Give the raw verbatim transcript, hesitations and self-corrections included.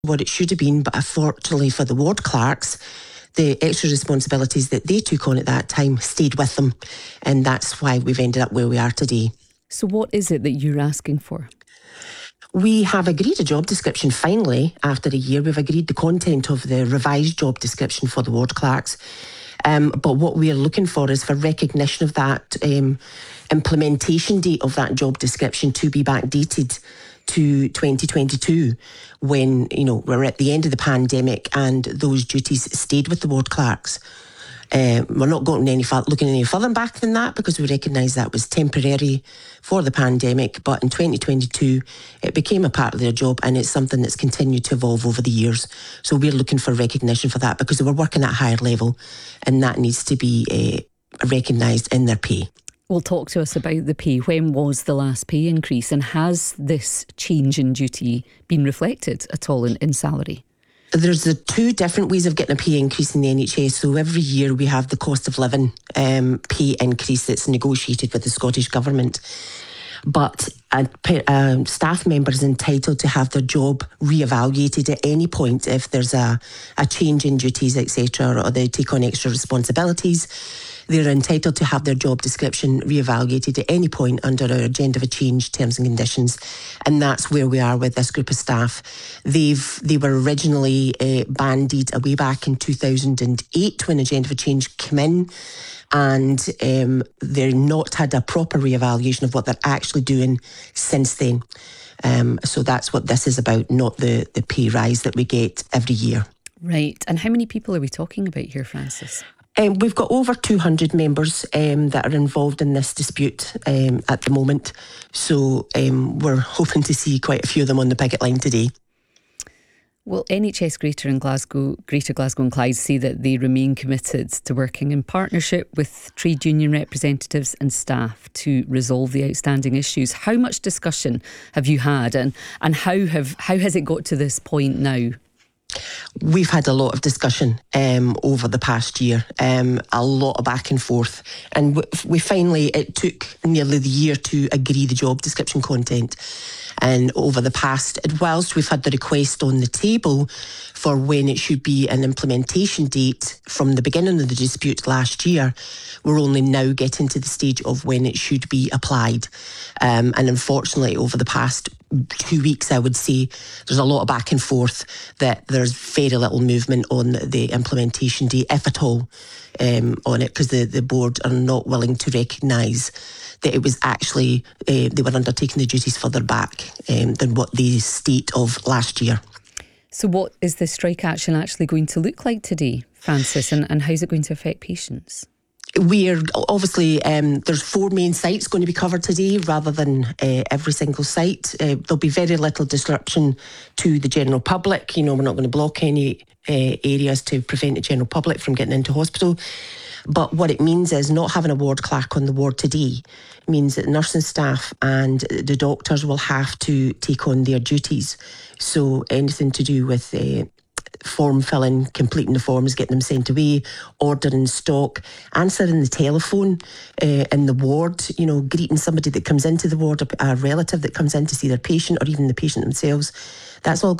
what it should have been, but unfortunately for the ward clerks, the extra responsibilities that they took on at that time stayed with them, and that's why we've ended up where we are today. So what is it that you're asking for? We have agreed a job description finally. After a year, we've agreed the content of the revised job description for the ward clerks. Um, but what we are looking for is for recognition of that um, implementation date of that job description to be backdated to twenty twenty-two, when, you know, we're at the end of the pandemic and those duties stayed with the ward clerks. Uh, we're not going any far, looking any further back than that, because we recognise that was temporary for the pandemic. But in twenty twenty-two, it became a part of their job, and it's something that's continued to evolve over the years. So we're looking for recognition for that, because we're working at a higher level, and that needs to be uh, recognised in their pay. Well, talk to us about the pay. When was the last pay increase, and has this change in duty been reflected at all in, in salary? There's the two different ways of getting a pay increase in the N H S. So every year we have the cost of living um, pay increase that's negotiated with the Scottish Government. But a, a staff member is entitled to have their job re-evaluated at any point if there's a, a change in duties, et cetera, or they take on extra responsibilities. They're entitled to have their job description re-evaluated at any point under our agenda for change terms and conditions, and that's where we are with this group of staff. They've they were originally uh, bandied away back in two thousand eight when agenda for change came in, and um, they've not had a proper re-evaluation of what they're actually doing since then. Um, so that's what this is about, not the the pay rise that we get every year. Right, and how many people are we talking about here, Frances? Um, we've got over two hundred members um, that are involved in this dispute um, at the moment. So um, we're hoping to see quite a few of them on the picket line today. Well, N H S Greater and Glasgow, Greater Glasgow and Clyde say that they remain committed to working in partnership with trade union representatives and staff to resolve the outstanding issues. How much discussion have you had, and, and how have how has it got to this point now? We've had a lot of discussion um, over the past year, um, a lot of back and forth, and we, we finally, it took nearly the year to agree the job description content. And over the past, whilst we've had the request on the table for when it should be an implementation date from the beginning of the dispute last year, we're only now getting to the stage of when it should be applied. Um, and unfortunately, over the past two weeks, I would say, there's a lot of back and forth, that there's very little movement on the implementation date, if at all, um, on it, because the, the board are not willing to recognise that it was actually, uh, they were undertaking the duties further back um, than what they state of last year. So what is the strike action actually going to look like today, Frances, and, and how's it going to affect patients? We're obviously, um, there's four main sites going to be covered today rather than uh, every single site. Uh, there'll be very little disruption to the general public. You know, we're not going to block any uh, areas to prevent the general public from getting into hospital. But what it means is not having a ward clerk on the ward today means that nursing staff and the doctors will have to take on their duties. So anything to do with uh, form filling, completing the forms, getting them sent away, ordering stock, answering the telephone uh, in the ward, you know, greeting somebody that comes into the ward, a, a relative that comes in to see their patient, or even the patient themselves, that's all